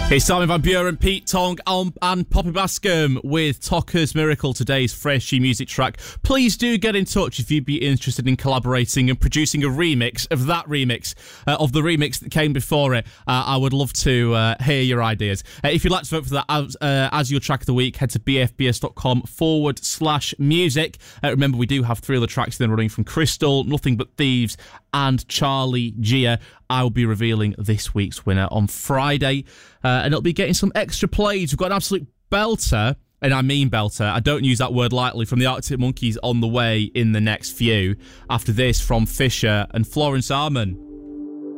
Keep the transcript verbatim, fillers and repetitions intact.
It's Simon Van Buren, Pete Tong um, and Poppy Bascom with Tokker's Miracle, today's freshy music track. Please do get in touch if you'd be interested in collaborating and producing a remix of that remix, uh, of the remix that came before it. Uh, I would love to uh, hear your ideas. Uh, if you'd like to vote for that as, uh, as your track of the week, head to bfbs.com forward slash music. Uh, remember, we do have three other tracks then running from Crystal, Nothing But Thieves, and Charlie Gia. I will be revealing this week's winner on Friday, uh, and it'll be getting some extra plays. We've got an absolute belter, and I mean belter. I don't use that word lightly, from the Arctic Monkeys on the way in the next few. After this, from Fisher and Florence Arman.